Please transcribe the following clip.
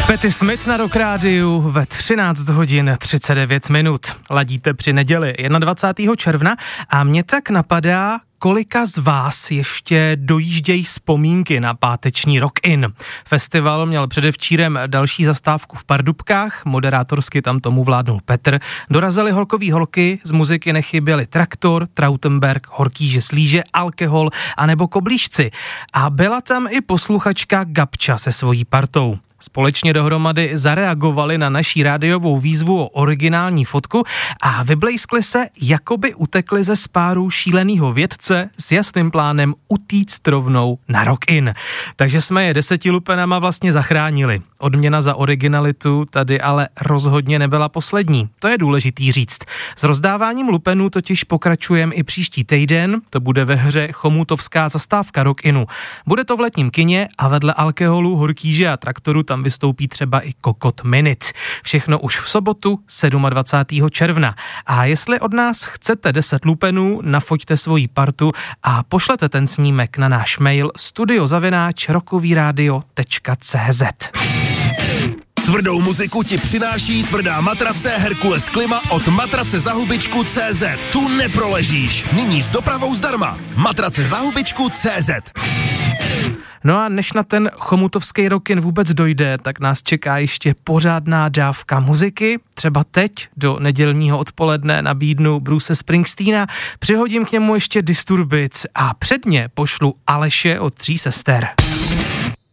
Patti Smith na Rock Rádiu ve 13 hodin 39 minut. Ladíte při neděli 21. června a mě tak napadá, kolika z vás ještě dojíždějí vzpomínky na páteční Rock In. Festival měl předevčírem další zastávku v Pardubkách, moderátorsky tam tomu vládnul Petr. Dorazili holkový holky, z muziky nechyběly Traktor, Trautenberg, Horký slíže, Alkohol a nebo Koblížci. A byla tam i posluchačka Gabča se svojí partou. Společně dohromady zareagovali na naší rádiovou výzvu o originální fotku a vyblejskli se, jako by utekli ze spáru šílenýho vědce s jasným plánem utíct rovnou na Rock In. Takže jsme je 10 lupenama vlastně zachránili. Odměna za originalitu tady ale rozhodně nebyla poslední. To je důležitý říct. S rozdáváním lupenů totiž pokračujeme i příští týden. To bude ve hře Chomutovská zastávka Rock Inu. Bude to v letním kině a vedle Alkoholu, Horkýže a Traktoru tam vystoupí třeba i Kokot Minute. Všechno už v sobotu 27. června. A jestli od nás chcete 10 lupenů, nafoťte svoji partu a pošlete ten snímek na náš mail studio@rockovyradio.cz. Tvrdou muziku ti přináší tvrdá matrace Herkules Klima od matracezahubičku.cz. Tu neproležíš. Nyní s dopravou zdarma. Matracezahubičku.cz. No a než na ten chomutovský Rock In vůbec dojde, tak nás čeká ještě pořádná dávka muziky. Třeba teď do nedělního odpoledne nabídnu Bruce Springsteena, přihodím k němu ještě Disturbic a předně pošlu Aleše od 3 sester.